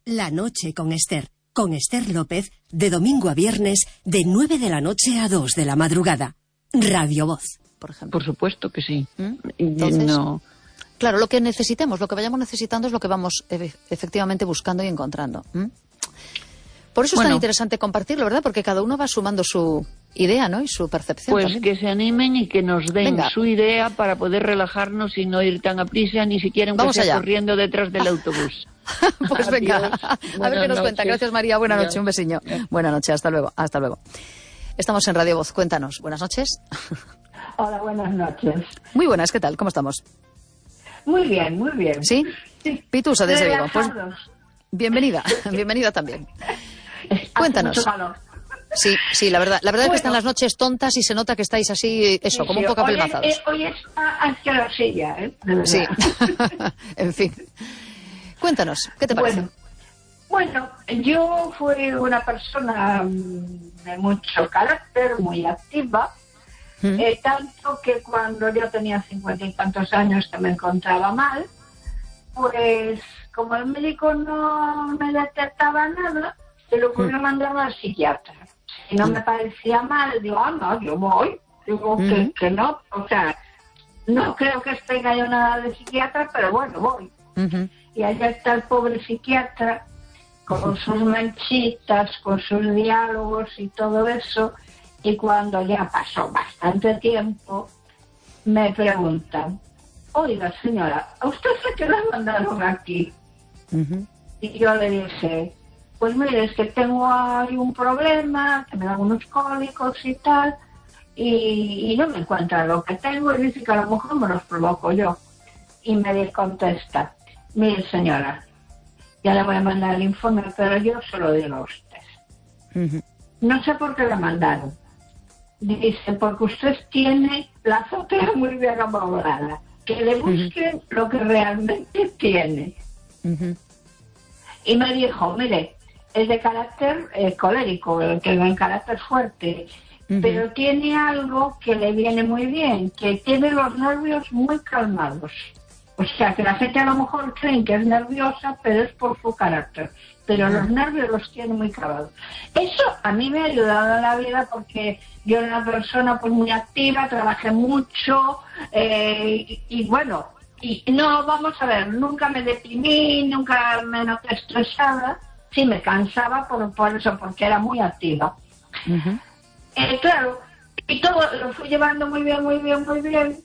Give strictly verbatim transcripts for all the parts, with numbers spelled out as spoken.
La noche con Esther. Con Esther López, de domingo a viernes, de nueve de la noche a dos de la madrugada. Radio Voz. Por ejemplo. Por supuesto que sí. ¿Mm? Entonces, no. Claro, lo que necesitemos, lo que vayamos necesitando es lo que vamos e- efectivamente buscando y encontrando. ¿Mm? Por eso es bueno, tan interesante compartirlo, ¿verdad? Porque cada uno va sumando su idea, ¿no? Y su percepción Pues también. que se animen y que nos den Venga. su idea para poder relajarnos y no ir tan a prisa, ni siquiera aunque Vamos sea allá. corriendo detrás del autobús. Pues venga, Adiós. a ver Buenas qué nos cuenta. noches. Gracias, María. Buenas Adiós. noches, un besiño. Buenas noches, hasta luego, hasta luego. Estamos en Radio Voz, cuéntanos. Buenas noches. Hola, buenas noches. Muy buenas, ¿qué tal? ¿Cómo estamos? Muy bien, muy bien. ¿Sí? Pitusa desde Vigo. Pues Relajados. bienvenida, bienvenida también. Hace Cuéntanos. mucho calor. Sí, sí, la verdad, la verdad es que Bueno. están las noches tontas y se nota que estáis así, eso, Sí, como sí, un poco hoy, apelmazados. eh, hoy está asquerosilla, ¿eh? De verdad. Sí, en fin. Cuéntanos, ¿qué te parece? Bueno, bueno, yo fui una persona mm, de mucho carácter, muy activa, ¿Mm? eh, tanto que cuando yo tenía cincuenta y tantos años que me encontraba mal, pues como el médico no me detectaba nada, se le ocurrió mandarme al psiquiatra. Si no me parecía mal, digo, ah, no, yo voy. Digo Mm. que, que no, o sea, no creo que tenga yo nada de psiquiatra, pero bueno, voy. Ujú. Y allá está el pobre psiquiatra con sus manchitas, con sus diálogos y todo eso. Y cuando ya pasó bastante tiempo, me preguntan, oiga señora, ¿a usted se qué la mandaron aquí? Ujú. Y yo le dije, pues mire, es que tengo ahí un problema, que me dan unos cólicos y tal, y, y no me encuentra lo que tengo, y dice que a lo mejor me los provoco yo. Y me contesta, mire señora, ya le voy a mandar el informe, pero yo se lo digo a usted. Ujú. No sé por qué le mandaron. Dice, porque usted tiene la azotea muy bien amoblada, que le busquen lo que realmente tiene. Ujú. Y me dijo, mire, es de carácter eh, colérico, eh, que en carácter fuerte, Ujú. pero tiene algo que le viene muy bien, que tiene los nervios muy calmados. O sea, que la gente a lo mejor creen que es nerviosa, pero es por su carácter. Pero los nervios los tiene muy calmados. Eso a mí me ha ayudado en la vida porque yo era una persona pues muy activa, trabajé mucho, eh, y, y bueno, y no, vamos a ver, nunca me deprimí, nunca me noté estresada. Sí, me cansaba por, por eso, porque era muy activa. Ujú. Eh, claro, y todo lo fui llevando muy bien, muy bien, muy bien,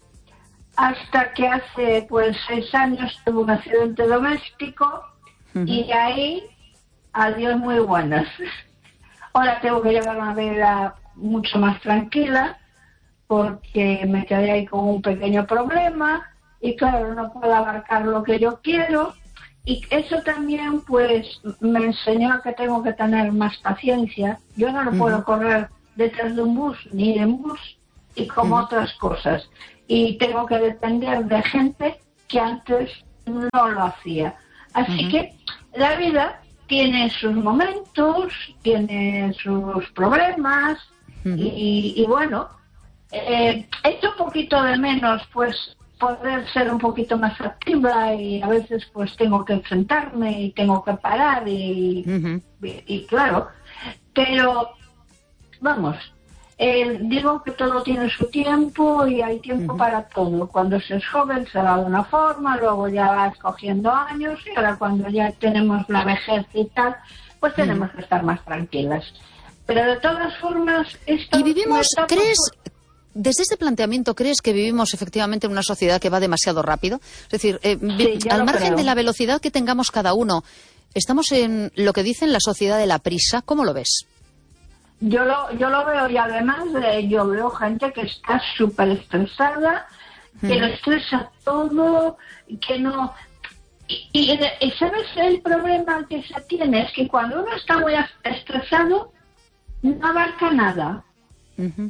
hasta que hace pues seis años tuve un accidente doméstico. Ujú. Y de ahí, adiós muy buenas. Ahora tengo que llevar una vida mucho más tranquila, porque me quedé ahí con un pequeño problema, y claro, no puedo abarcar lo que yo quiero. Y eso también, pues, me enseñó a que tengo que tener más paciencia. Yo no lo Ujú. puedo correr detrás de un bus, ni en bus, y como Ujú. otras cosas. Y tengo que depender de gente que antes no lo hacía. Así Ujú. que la vida tiene sus momentos, tiene sus problemas, Ujú. y, y bueno, eh, echo un poquito de menos, pues, poder ser un poquito más activa, y a veces pues tengo que enfrentarme y tengo que parar y, Ujú. y, y claro, pero vamos, eh, digo que todo tiene su tiempo y hay tiempo Ujú. para todo. Cuando se es joven se va de una forma, luego ya vas cogiendo años, y ahora cuando ya tenemos la vejez y tal, pues tenemos que estar más tranquilas. Pero de todas formas... esta Y vivimos, última etapa, ¿crees, pues, desde este planteamiento, crees que vivimos efectivamente en una sociedad que va demasiado rápido? Es decir, eh, vi- yo al lo margen creo. de la velocidad que tengamos cada uno, ¿estamos en lo que dicen la sociedad de la prisa? ¿Cómo lo ves? Yo lo, yo lo veo, y además eh, yo veo gente que está súper estresada, que Ujú. lo estresa todo, que no... Y, y, y ¿sabes el problema que se tiene? Es que cuando uno está muy estresado, no abarca nada. Ujú.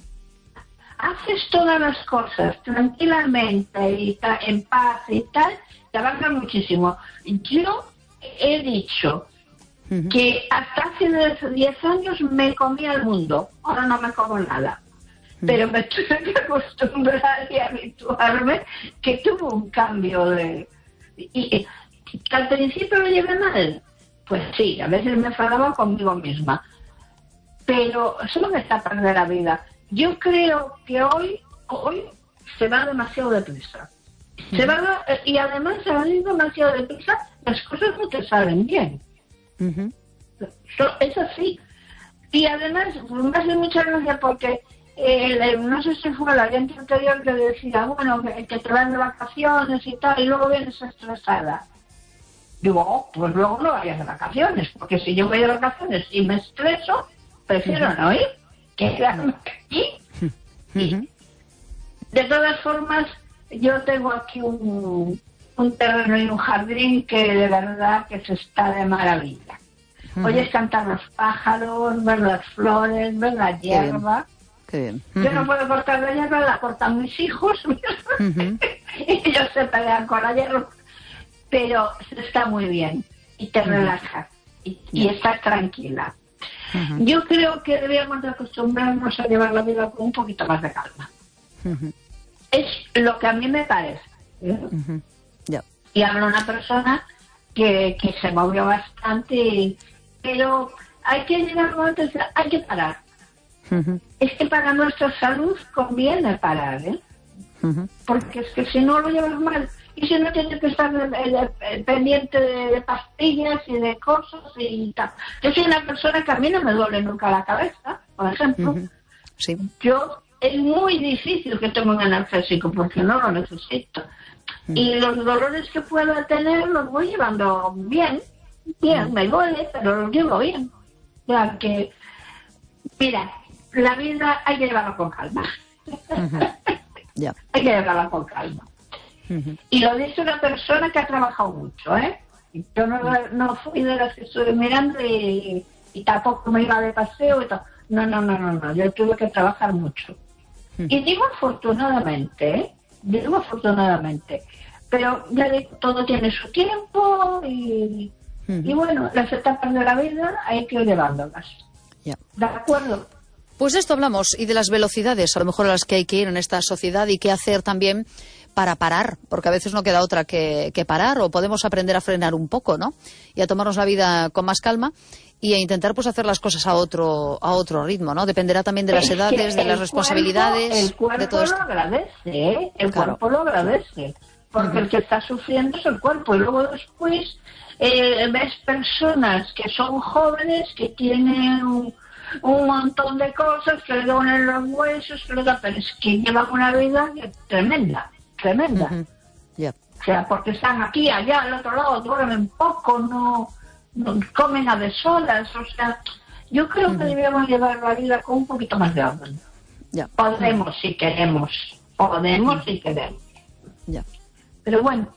Haces todas las cosas tranquilamente y ta- en paz y tal, te abarca muchísimo. Yo he dicho Ujú. que hasta hace diez años me comía el mundo, ahora no me como nada. Pero me tuve que acostumbrar y habituarme, que tuvo un cambio de... Y, y al principio lo llevé mal, pues sí, a veces me enfadaba conmigo misma. Pero son etapas de la vida. Yo creo que hoy, hoy se va demasiado deprisa. Se va, y además se va demasiado deprisa, las cosas no te salen bien. Uh-huh. Es así. Y además, me hace mucha gracia porque eh, no sé si fue la gente anterior que decía, bueno, que, que te van de vacaciones y tal, y luego vienes estresada. Digo, oh, pues luego no vayas de vacaciones, porque si yo voy de vacaciones y me estreso, prefiero no ir, que quedarme aquí. Y, de todas formas, yo tengo aquí un, un terreno y un jardín que de verdad que se está de maravilla. Uh-huh. Oyes cantar los pájaros, ver las flores, ver la hierba. Qué bien. Uh-huh. Yo no puedo cortar la hierba, la cortan mis hijos. Uh-huh. Y ellos se pelean con la hierba. Pero está muy bien y te uh-huh. relaja y, y estás tranquila. Uh-huh. Yo creo que debíamos de acostumbrarnos a llevar la vida con un poquito más de calma. Uh-huh. Es lo que a mí me parece. ¿eh? Uh-huh. Yeah. Y hablo una persona que, que se movió bastante, y, pero hay que llegar antes, hay que parar. Uh-huh. Es que para nuestra salud conviene parar, ¿eh? Uh-huh. Porque es que si no lo llevas mal, y si no tienes que estar de, de, de, pendiente de, de pastillas y de cosas y tal. Yo soy una persona que a mí no me duele nunca la cabeza, por ejemplo. Uh-huh. Sí. Yo, es muy difícil que tome un analgésico porque no lo necesito. Uh-huh. Y los dolores que pueda tener los voy llevando bien, bien, uh-huh. me duele, pero los llevo bien. Ya que, mira, la vida hay que llevarla con calma. Uh-huh. Yeah. Hay que llevarla con calma. Uh-huh. Y lo dice una persona que ha trabajado mucho, ¿eh? Yo no, no fui de las que estuve mirando y, y tampoco me iba de paseo y todo. No, no, no, no, no. Yo tuve que trabajar mucho. Uh-huh. Y digo afortunadamente, ¿eh? Digo afortunadamente. Pero ya digo, todo tiene su tiempo y, uh-huh. y bueno, las etapas de la vida hay que ir llevándolas. Yeah. ¿De acuerdo? Pues de esto hablamos, y de las velocidades, a lo mejor a las que hay que ir en esta sociedad y qué hacer también para parar, porque a veces no queda otra que, que parar, o podemos aprender a frenar un poco, ¿no? Y a tomarnos la vida con más calma y a intentar pues hacer las cosas a otro a otro ritmo, ¿no? Dependerá también de las edades, de las responsabilidades, cuerpo, el cuerpo de todo esto. Lo agradece, ¿eh? El claro. cuerpo lo agradece, porque uh-huh. el que está sufriendo es el cuerpo, y luego después eh, ves personas que son jóvenes, que tienen un, un montón de cosas, que le duelen los huesos, que le da, pero es que llevan una vida tremenda. Tremenda. Uh-huh. Yeah. O sea, porque están aquí, allá, al otro lado, duermen poco, no, no comen a deshoras. O sea, yo creo uh-huh. que debemos llevar la vida con un poquito más de orden. Yeah. Podemos uh-huh. si queremos, podemos uh-huh. si queremos. Yeah. Pero bueno,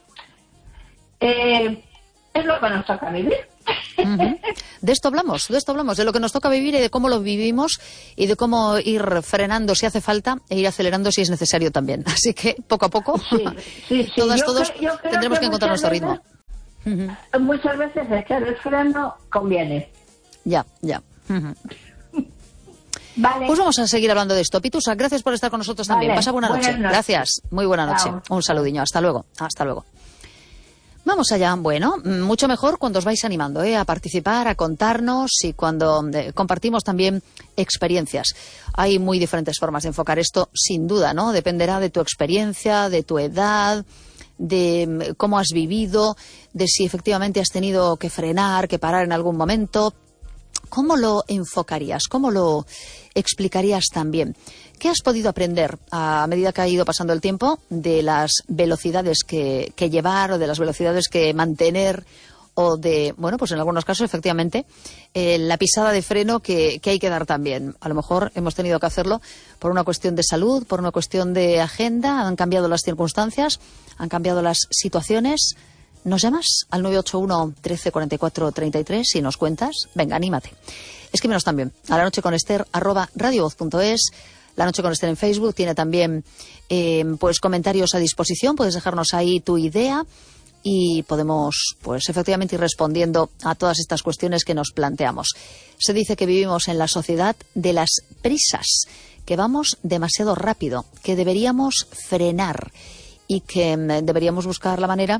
eh, es lo que nos toca vivir. Uh-huh. De esto hablamos, de esto hablamos, de lo que nos toca vivir y de cómo lo vivimos y de cómo ir frenando si hace falta e ir acelerando si es necesario también. Así que poco a poco, sí, sí, sí. todas, yo todos creo, yo tendremos que, que encontrar nuestro veces, ritmo. Uh-huh. Muchas veces echar el freno conviene. Ya, ya. Uh-huh. Vale. Pues vamos a seguir hablando de esto. Pitusa, gracias por estar con nosotros también. Vale. Pasa buena Buenas noche. noches. Gracias. Muy buena noche. Chao. Un saludiño. Hasta luego. Hasta luego. Vamos allá. Bueno, mucho mejor cuando os vais animando, ¿eh? A participar, a contarnos y cuando eh, compartimos también experiencias. Hay muy diferentes formas de enfocar esto, sin duda, ¿no? Dependerá de tu experiencia, de tu edad, de cómo has vivido, de si efectivamente has tenido que frenar, que parar en algún momento. ¿Cómo lo enfocarías? ¿Cómo lo explicarías también? ¿Qué has podido aprender a medida que ha ido pasando el tiempo de las velocidades que, que llevar o de las velocidades que mantener o de, bueno, pues en algunos casos efectivamente eh, la pisada de freno que, que hay que dar también? A lo mejor hemos tenido que hacerlo por una cuestión de salud, por una cuestión de agenda, han cambiado las circunstancias, han cambiado las situaciones. ¿Nos llamas al nueve ocho uno, trece, cuarenta y cuatro, treinta y tres y nos cuentas? Venga, anímate. Escríbenos también a la noche con Esther arroba radiovoz punto es. La Noche con Esther en Facebook tiene también eh, pues comentarios a disposición. Puedes dejarnos ahí tu idea y podemos pues efectivamente ir respondiendo a todas estas cuestiones que nos planteamos. Se dice que vivimos en la sociedad de las prisas, que vamos demasiado rápido, que deberíamos frenar y que mm, deberíamos buscar la manera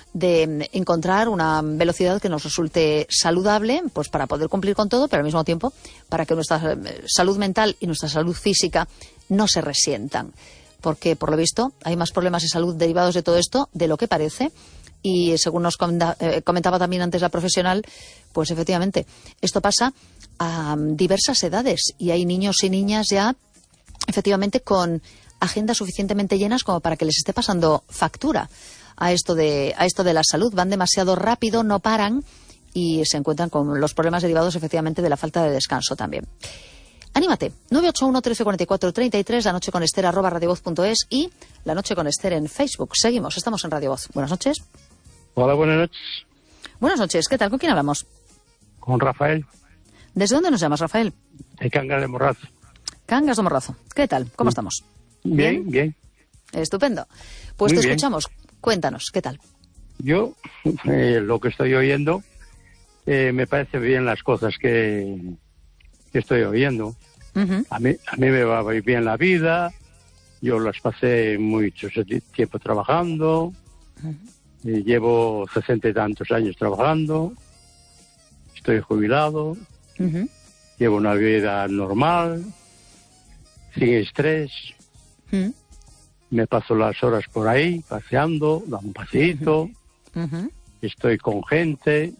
de encontrar una velocidad que nos resulte saludable, pues para poder cumplir con todo, pero al mismo tiempo para que nuestra salud mental y nuestra salud física no se resientan. Porque, por lo visto, hay más problemas de salud derivados de todo esto de lo que parece. Y según nos comentaba también antes la profesional, pues efectivamente, esto pasa a diversas edades. Y hay niños y niñas ya, efectivamente, con agendas suficientemente llenas como para que les esté pasando factura a esto de, a esto de la salud. Van demasiado rápido, no paran y se encuentran con los problemas derivados, efectivamente, de la falta de descanso también. Anímate, nueve ocho uno, trece cuarenta y cuatro, treinta y tres, la noche con Ester, arroba radiovoz punto es y la noche con Ester en Facebook. Seguimos, estamos en Radio Voz. Buenas noches. Hola, buenas noches. Buenas noches, ¿qué tal? ¿Con quién hablamos? Con Rafael. ¿Desde dónde nos llamas, Rafael? De Cangas de Morrazo. Cangas de Morrazo. ¿Qué tal? ¿Cómo estamos? Bien, bien. bien. Estupendo. Pues Muy te bien. escuchamos. Cuéntanos, ¿qué tal? Yo, eh, lo que estoy oyendo, eh, me parece bien las cosas que, que estoy oyendo. Uh-huh. A mí, a mí me va bien la vida. Yo las pasé mucho tiempo trabajando. Uh-huh. Eh, llevo sesenta y tantos años trabajando. Estoy jubilado. Uh-huh. Llevo una vida normal, sin estrés. Uh-huh. Me paso las horas por ahí, paseando, dando un paseíto. Uh-huh. Estoy con gente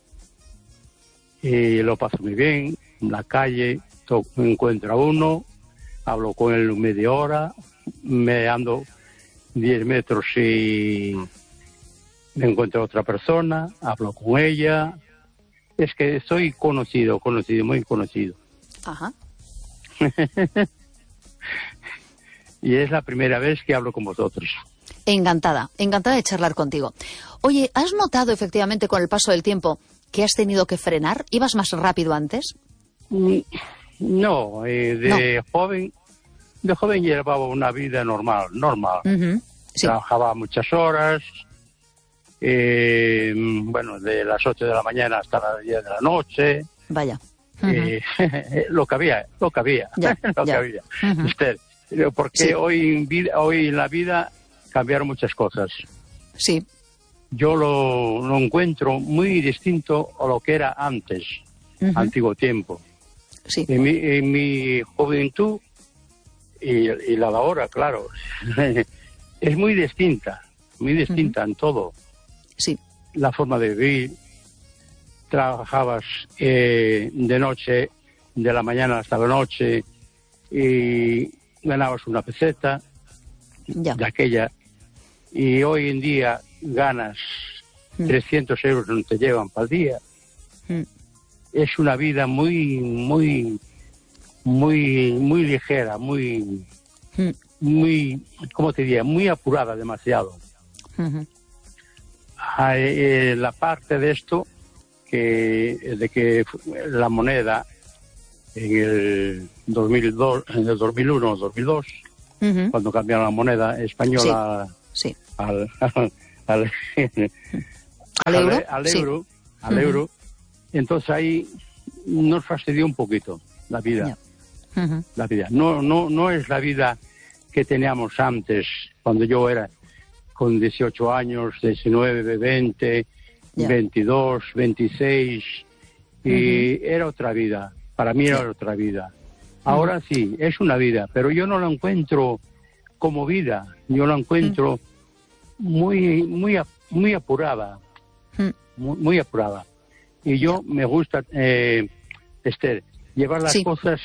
y lo paso muy bien. En la calle to- me encuentro a uno, hablo con él media hora, me ando diez metros y me encuentro a otra persona, hablo con ella. Es que soy conocido, conocido, muy conocido. Ajá. Y es la primera vez que hablo con vosotros. Encantada, encantada de charlar contigo. Oye, ¿has notado efectivamente con el paso del tiempo que has tenido que frenar? ¿Ibas más rápido antes? Mm, No, eh, de joven, de joven llevaba una vida normal, normal. Uh-huh. Sí. Trabajaba muchas horas, eh, bueno, de las ocho de la mañana hasta las diez de la noche. Vaya. Uh-huh. Eh, lo que había, lo que había, Ya, lo ya. que había. Uh-huh. Esther, pero porque Sí. hoy, en vida, hoy en la vida cambiaron muchas cosas. Sí. Yo lo, lo encuentro muy distinto a lo que era antes, Uh-huh. antiguo tiempo. Sí. En mi, en mi juventud y, y la de ahora, claro, es muy distinta, muy distinta uh-huh. en todo. Sí. La forma de vivir, trabajabas eh, de noche, de la mañana hasta la noche, y ganabas una peseta Ya. de aquella, y hoy en día ganas Mm. trescientos euros, no te llevan para el día. Mm. Es una vida muy, muy, muy, muy ligera, muy, Mm. muy, ¿cómo te diría? Muy apurada demasiado. Uh-huh. Ah, eh, la parte de esto, que de que la moneda en el dos mil dos, en el dos mil uno, dos mil dos, Uh-huh. cuando cambiaron la moneda española Sí. al, al, al, ¿Al euro? al Sí. euro, al Uh-huh. euro, entonces ahí nos fastidió un poquito la vida. Ya. Uh-huh. La vida. No, no, no es la vida que teníamos antes, cuando yo era con dieciocho años, diecinueve, veinte, Ya. veintidós, veintiséis, y Ujú. era otra vida. Para mí era Ya. otra vida. Ahora sí, es una vida, pero yo no la encuentro como vida. Yo la encuentro muy, muy, ap- muy apurada, Mm. muy, muy apurada. Y yo me gusta, eh, Esther, llevar las Sí. cosas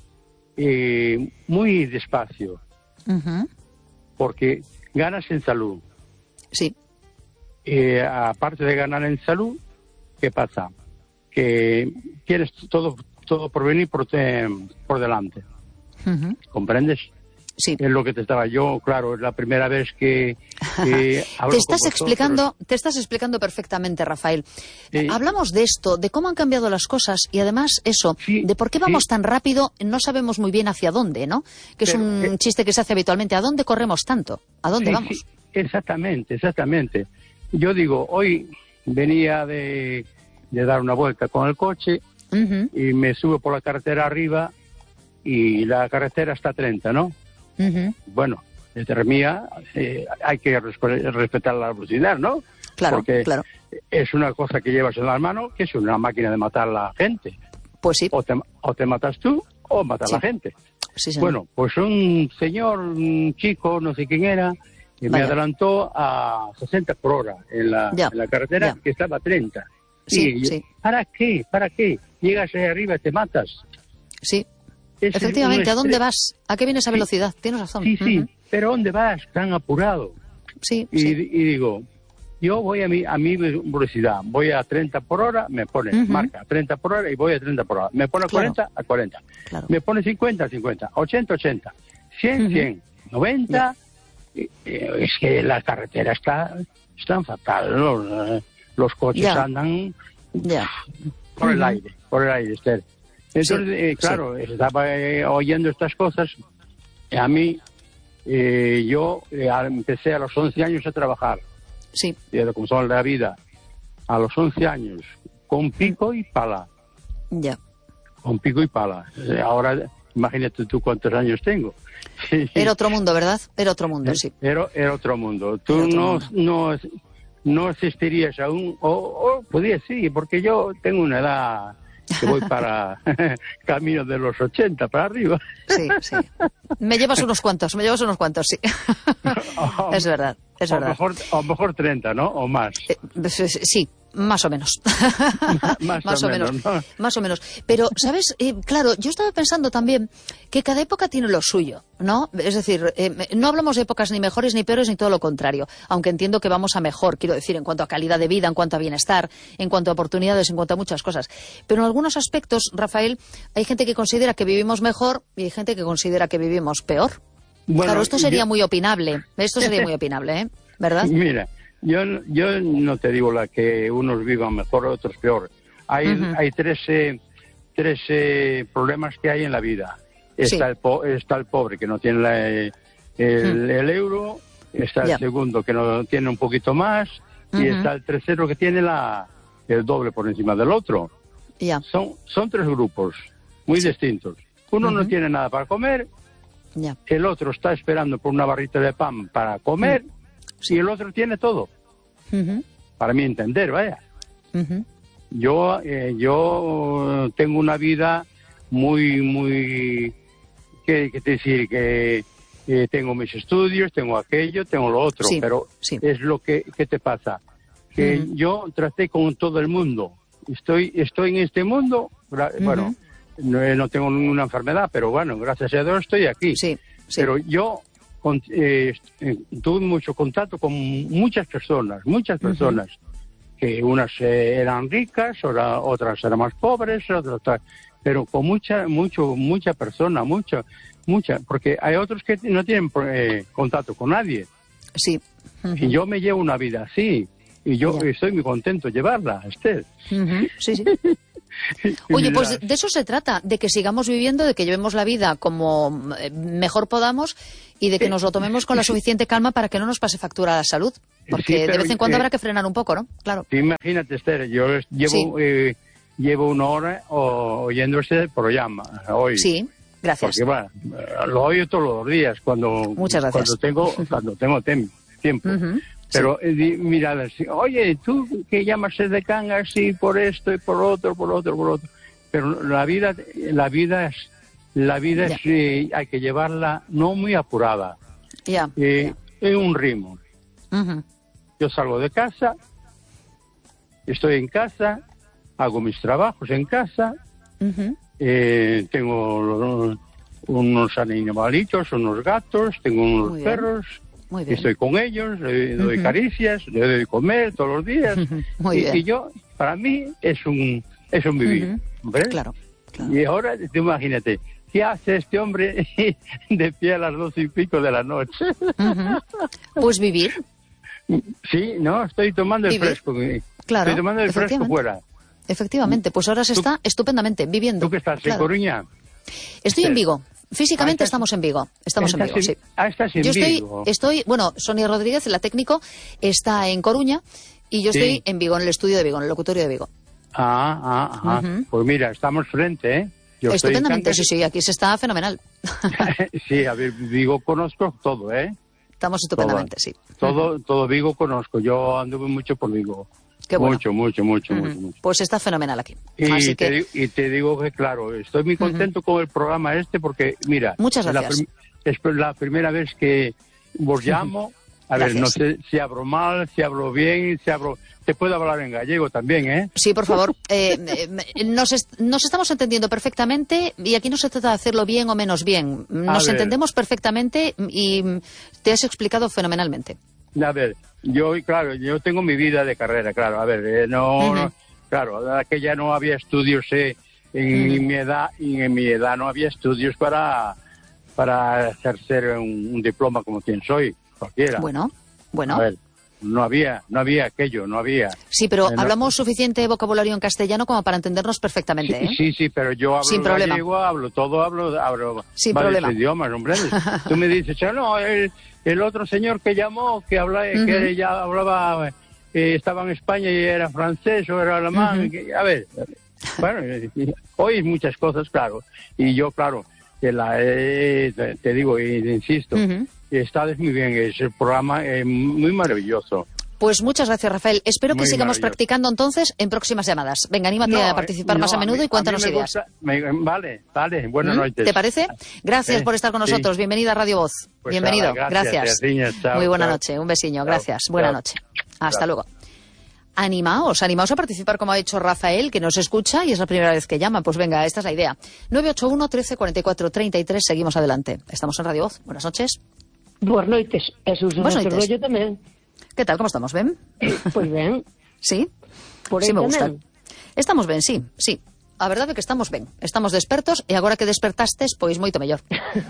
eh, muy despacio, Uh-huh. porque ganas en salud. Sí. Eh, aparte de ganar en salud, ¿qué pasa? Que quieres todo, todo por venir por, te- por delante. Uh-huh. ¿Comprendes? Sí. Es lo que te estaba yo, claro, es la primera vez que eh, hablo Te con estás vosotros. explicando, te estás explicando perfectamente, Rafael. Sí. Hablamos de esto, de cómo han cambiado las cosas y además eso, Sí, de por qué vamos sí. tan rápido, no sabemos muy bien hacia dónde, ¿no? Que es Pero, un eh, chiste que se hace habitualmente. ¿A dónde corremos tanto? ¿A dónde Sí, vamos? sí, exactamente, exactamente. Yo digo, hoy venía de, de dar una vuelta con el coche Ujú, y me subo por la carretera arriba y la carretera está a treinta, ¿no? ujú. Bueno, desde mía eh, hay que respe- respetar la velocidad, ¿no? Claro, porque claro. es una cosa que llevas en las manos, que es una máquina de matar a la gente. Pues sí. O te, o te matas tú o matas Sí. a la gente. Sí, señor. Bueno, pues un señor, un chico, no sé quién era, que me Vaya. adelantó a sesenta por hora en la, Ya, en la carretera, ya. que estaba a treinta. Sí, Y yo, sí. ¿para qué? ¿Para qué? Llegas ahí arriba y te matas. Sí. Es Efectivamente, ¿a un dónde estre- vas? ¿A qué viene esa velocidad? Tienes razón. Sí, sí, Ujú. pero ¿dónde vas? Tan apurado. Sí, Y, sí. y digo, yo voy a mi, a mi velocidad, voy a treinta por hora, me pone, Ujú. marca treinta por hora y voy a treinta por hora. Me pone a Claro. cuarenta, a cuarenta. Claro. Me pone cincuenta, cincuenta. ochenta, ochenta. cien, Ujú. cien. noventa. Eh, eh, Es que la carretera está están fatal. Los, eh, los coches Ya. andan Ya. por el Ujú. aire, por el aire, Esther. Entonces, Sí, eh, claro, estaba eh, oyendo estas cosas. Y a mí, eh, yo eh, a- empecé a los once años a trabajar, Sí. de como son la vida, a los once años, con pico y pala, Ya. con pico y pala. Eh, Ahora, imagínate tú cuántos años tengo. Era otro mundo, ¿verdad? Era otro mundo, sí. Era, era otro mundo. Tú Era otro no, mundo. no, no existirías aún, o, o podías sí, porque yo tengo una edad que voy para camino de los ochenta para arriba. Sí, sí. Me llevas unos cuantos, me llevas unos cuantos, sí. Es verdad, es o verdad. Mejor, o mejor treinta, ¿no? O más. Eh, Sí, más o menos. Más o menos, ¿no? Más o menos. Pero, ¿sabes? Eh, claro, yo estaba pensando también que cada época tiene lo suyo, ¿no? Es decir, eh, no hablamos de épocas ni mejores ni peores ni todo lo contrario, aunque entiendo que vamos a mejor, quiero decir, en cuanto a calidad de vida, en cuanto a bienestar, en cuanto a oportunidades, en cuanto a muchas cosas. Pero en algunos aspectos, Rafael, hay gente que considera que vivimos mejor y hay gente que considera que vivimos peor. Bueno, claro, esto sería yo- muy opinable. Esto sería muy opinable, ¿eh? ¿Verdad? Mira, yo, yo no te digo la que unos vivan mejor, otros peor. Hay, Ujú. hay tres, eh, tres eh, problemas que hay en la vida. Está, Sí. el, po- está el pobre que no tiene la, eh, el, Mm. el euro, está Ya. el segundo que no tiene un poquito más y Ujú. está el tercero que tiene la, el doble por encima del otro. Ya, Son, son tres grupos muy distintos. Uno no Ujú. tiene nada para comer, ya. el otro está esperando por una barrita de pan para comer y el otro tiene todo. Ujú, Para mi entender, vaya. ujú. Yo, eh, yo tengo una vida muy, muy, ¿qué, qué te decir? Que eh, tengo mis estudios, tengo aquello, tengo lo otro, Sí, pero sí. es lo que, ¿qué te pasa? Que Ujú. yo traté con todo el mundo. Estoy, estoy en este mundo, gra- Ujú. bueno, no, eh, no tengo ninguna enfermedad, pero bueno, gracias a Dios estoy aquí. Sí, sí. Pero yo con- eh, eh, tuve mucho contacto con muchas personas, muchas personas, que unas eh, eran ricas, ora- otras eran más pobres, otras tal, pero con mucha, mucho, mucha persona, mucha, mucha, porque hay otros que no tienen eh, contacto con nadie. Sí. Ujú. Y yo me llevo una vida así, y yo Ya. estoy muy contento de llevarla, Esther. Ujú, sí, sí. Y Oye, mira, pues de, de eso se trata, de que sigamos viviendo, de que llevemos la vida como eh, mejor podamos y de que nos lo tomemos con la suficiente calma para que no nos pase factura a la salud. Porque Sí, de pero, vez en cuando eh, habrá que frenar un poco, ¿no? Claro. imagínate, Esther, yo es- llevo, Sí. eh, llevo una hora o- oyendo este programa hoy. Sí, gracias. Porque bueno, lo oyo todos los días cuando, Muchas gracias. cuando tengo, cuando tengo tem- tiempo. Ujú, Pero eh, di- mira, así, oye, tú que llamas de Cangas y por esto y por otro, por otro, por otro. Pero la vida, la vida es, la vida Ya. es, eh, hay que llevarla no muy apurada, Ya. eh, en un ritmo. ya. Ujú, Yo salgo de casa, estoy en casa, hago mis trabajos en casa, ujú. eh, tengo lo- unos animalitos, unos gatos, tengo unos Muy bien. perros, Muy bien. estoy con ellos, le doy Ujú. caricias, le doy de comer todos los días. Muy y, bien. y yo, para mí, es un, es un vivir. Ujú. ¿ves? Claro, claro. Y ahora, tú imagínate, ¿qué hace este hombre de pie a las doce y pico de la noche? Ujú. Pues vivir, Sí, no, estoy tomando el Vivir. fresco. Claro, Estoy tomando el fresco efectivamente. fuera. efectivamente. Pues ahora se Tú- está estupendamente viviendo. ¿Tú que estás en Claro. Coruña? Estoy en Sí. Vigo. Físicamente Ah, estás- estamos en Vigo. Estamos en Estás Vigo, sí. Ah, estás en Yo estoy, Vigo. estoy, bueno, Sonia Rodríguez, la técnico, está en Coruña y yo Sí. estoy en Vigo, en el estudio de Vigo, en el locutorio de Vigo. Ah, ah, ah. Ujú. Pues mira, estamos frente, ¿eh? Yo estoy en Estupendamente, Cangas. sí, sí, aquí se está fenomenal. Sí, a ver, digo, conozco todo, ¿eh? Estamos estupendamente, todo, sí. Todo, todo Vigo conozco. Yo anduve mucho por Vigo. Qué bueno. Mucho, mucho, mucho, uh-huh. mucho, mucho. Pues está fenomenal aquí. Y, Así te, que... y te digo que, claro, estoy muy contento uh-huh. con el programa este porque, mira... Muchas gracias. Es la, es la primera vez que vos llamo... Uh-huh. A ver, Gracias. no sé si hablo mal, si hablo bien, si hablo... Te puedo hablar en gallego también, ¿eh? Sí, por favor. Eh, eh, nos, est- nos estamos entendiendo perfectamente y aquí no se trata de hacerlo bien o menos bien. Nos entendemos perfectamente y te has explicado fenomenalmente. A ver, yo, claro, yo tengo mi vida de carrera, claro. A ver, eh, no, uh-huh. no... Claro, aquella no había estudios, eh, en uh-huh. mi edad, y en mi edad no había estudios para, para ejercer un, un diploma como quien soy. Cualquiera. Bueno, bueno. A ver, no había, no había aquello, no había. Sí, pero eh, hablamos no. suficiente vocabulario en castellano como para entendernos perfectamente, sí, ¿eh? Sí, sí, pero yo hablo Sin problema. gallego, hablo todo, hablo, hablo Sin varios problema. idiomas, hombre. Tú me dices, no, el, el otro señor que llamó, que hablaba, uh-huh. que ya hablaba, eh, estaba en España y era francés o era alemán. Uh-huh. que, a ver, bueno, hoy muchas cosas, claro. Y yo, claro, que la, eh, te, te digo e insisto, uh-huh. Está muy bien, es el programa eh, muy maravilloso. Pues muchas gracias, Rafael. Espero muy que sigamos practicando entonces en próximas llamadas. Venga, anímate no, a participar no, más a menudo a mí, y cuéntanos me ideas. Gusta, me, vale, vale, buenas ¿Mm? noches. ¿Te parece? Gracias ¿Eh? por estar con nosotros. Sí. Bienvenida a Radio Voz. Pues Bienvenido. Ala, gracias. gracias. Chao, muy buena chao. noche. Un besiño. Chao, gracias. chao, buena chao. noche. Hasta chao. luego. Animaos, animaos a participar como ha hecho Rafael, que nos escucha y es la primera vez que llama. Pues venga, esta es la idea. nueve ocho uno, trece, cuarenta y cuatro, treinta y tres, seguimos adelante. Estamos en Radio Voz. Buenas noches. Boas noites. E Susan Buenas noites. Rollo tamén. ¿Qué tal? ¿Cómo estamos? ¿Ben? Pois ben. ¿Sí? Por sí, me tamén. gusta. Estamos ben, sí, sí. A verdade é que estamos ben. Estamos despertos e agora que despertastes, pois moito mellor.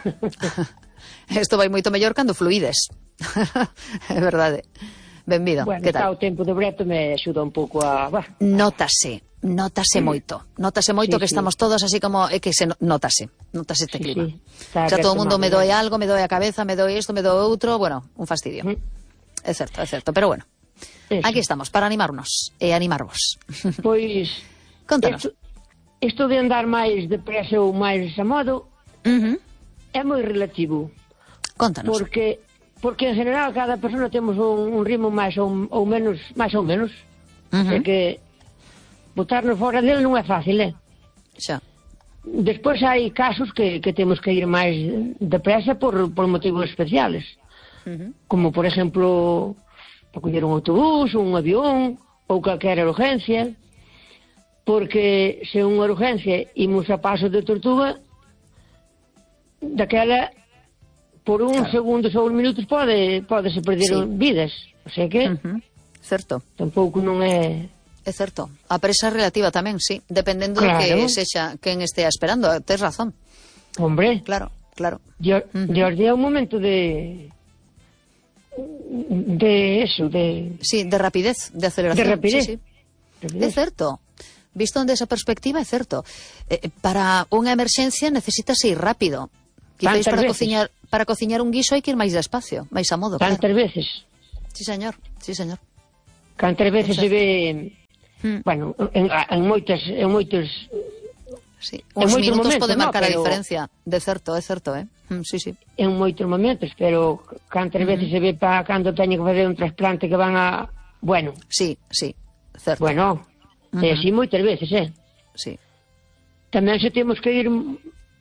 Isto vai moito mellor cando fluides. É verdade. Benvido. Bueno, que tal? está o tempo de breto me axuda un pouco a... Bah. Nótase, nótase moito. Nótase moito Sí, que sí. estamos todos así como... É que se no- nótase. Nótase este Sí, clima. sí. Está O sea, todo o mundo me retomado, doe bueno. algo, me doe a cabeza, me doe isto, me doe outro... Bueno, un fastidio. Mm. É certo, é certo. Pero bueno, Eso. aquí estamos para animarnos e animarvos. Pois... Contanos. Isto, isto de andar máis depresa ou máis a modo Uh -huh. é moi relativo. Contanos. Porque porque en general cada persona temos un, un ritmo máis ou, ou menos, máis ou menos. Uh É -huh. que botarnos fora dele non é fácil, eh? Xa. Despois hai casos que, que temos que ir máis depresa por, por motivos especiales. Uh -huh. Como, por exemplo, para coller un autobús, un avión ou calquera urgencia, porque se unha urgencia imos a paso de tortuga, daquela, por uns Claro. segundos ou uns minutos pode, pode se perder Sí. vidas. O sea que Uh -huh. Certo. tampouco non é... É certo. A presa é relativa tamén, sí. Dependendo Claro. do que sexa quen estea esperando. Tes razón. Hombre, Claro, claro. Dios, Ujú. Dios día un momento de... de eso, de... Sí, de rapidez, de aceleración. De rapidez. Sí, sí. É certo. Visto desde esa perspectiva, é certo. Eh, para unha emerxencia necesitas ir rápido. Quizáis Tantas para veces. cociñar, para cociñar un guiso hai que ir máis despacio, máis a modo, claro. Tantas veces. Sí, señor. Sí, señor. Cantas veces se ve... Mm. Bueno, en, en moitas... En moitos... Sí. En Os moitos minutos momentos, poden no, marcar a pero- diferencia. De certo, é certo, eh? Mm, sí, sí. en moitos momentos, pero cantas veces se ve para cando teñen que facer un trasplante que van a... Bueno, Sí, sí. Certo. bueno, Ujú. é así moitas veces, eh? Sí. Tamén se temos que ir m-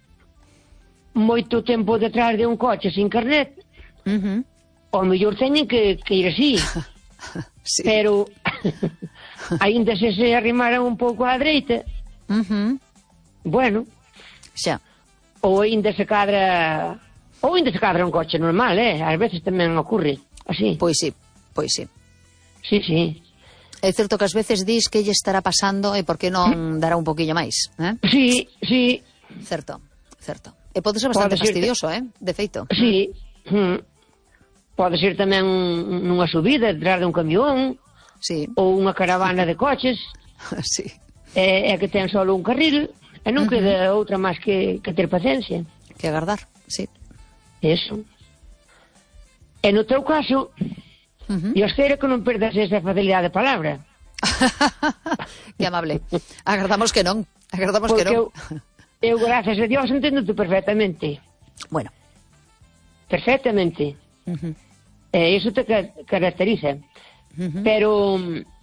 moito tempo detrás de un coche sin carnet, Uh -huh. ao mellor teñen que, que ir así, Sí. pero aínda se se arrimaran un pouco á dereita, Uh -huh. bueno, Xa. ou aínda se cadra... Ou aínda se cadra un coche normal, eh? Ás veces tamén ocurre así. Pois sí, pois sí. Sí, sí. É certo que ás veces dis que lle estará pasando e por que non dará un poquillo máis, eh? Sí, sí, Certo, certo. E pode ser bastante Pode ser que- fastidioso, eh? De feito. sí. Mm. Pode ser tamén nunha subida detrás dun camión Sí, ou unha caravana de coches, sí. é, é que ten só un carril e non queda outra máis que, que ter paciencia. Que agardar, sí. Eso. E no teu caso, Uh -huh. eu espero que non perdas esa facilidade de palabra. Que amable. Agardamos que non. Agardamos que Porque non. eu, eu, gracias a Dios, entendo-te perfectamente. Bueno. Perfectamente. Uh -huh. E iso te ca caracteriza. Uh-huh. Pero...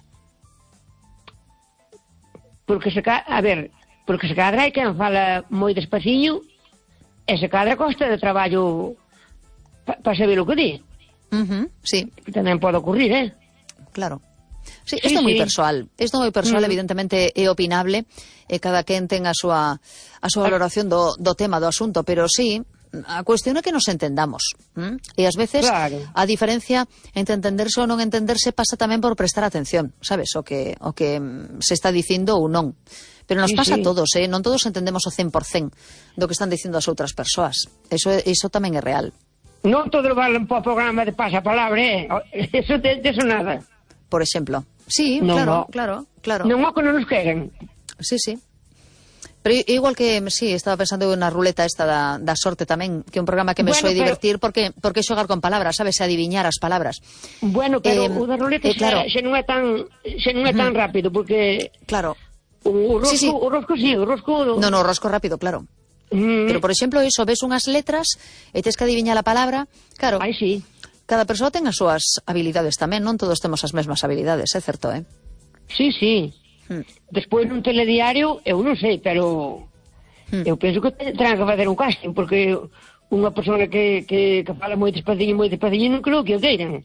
Porque se ca... A ver, porque se cadra hai quen fala moi despaciño e se cadra costa de traballo para pa saber o que di. Uh-huh. Sí. Que tamén pode ocurrir, eh? Claro. Sí, Sí, isto é moi sí. persoal. Isto é moi persoal, Mm. evidentemente é opinable, e cada quen ten a súa a súa valoración do, do tema, do asunto, pero sí, a cuestión é que nos entendamos. ¿m? E ás veces Claro. a diferencia entre entenderse ou non entenderse pasa tamén por prestar atención, sabes, o que o que mm, se está dicindo ou non. Pero nos Sí, pasa sí. a todos, eh? Non todos entendemos o cen por cen do que están dicindo as outras persoas. Eso é- iso tamén é real. Non todo vale para o programa de pasapalabra, eh? Eso de, de eso nada. Por exemplo. Sí, Non, claro, no. claro, claro. Non o que non nos queren. Sí, sí. Pero i- igual que, sí, estaba pensando na ruleta esta da, da sorte tamén, que é un programa que me Bueno, soe pero- divertir porque porque xogar con palabras, sabes, adiviñar as palabras. Bueno, pero Eh, o da roleta eh, claro. xa, xa non é tan xa non é tan rápido porque Claro. o, o rosco, Sí, sí. o rosco sí, o rosco No, no, rosco rápido, claro. Mm, Pero, por exemplo, iso, ves unhas letras e tes que adiviñar a palabra. Claro, Ai, sí. cada persoa ten as súas habilidades tamén, non todos temos as mesmas habilidades, é certo, eh? Sí, sí. Hmm. Despois nun telediario, eu non sei, pero Hmm. eu penso que te- terán que fazer un casting porque unha persona que, que, que fala moi despaciño, moi despaciño, non creo que o queiran.